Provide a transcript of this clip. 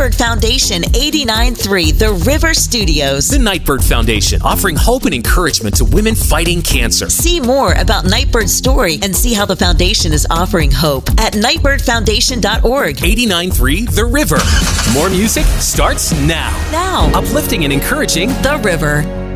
Nightbird Foundation, 89.3 The River Studios. The Nightbird Foundation, offering hope and encouragement to women fighting cancer. See more about Nightbird's story and see how the foundation is offering hope at nightbirdfoundation.org. 89.3 The River. More music starts now. Now. Uplifting and encouraging The River.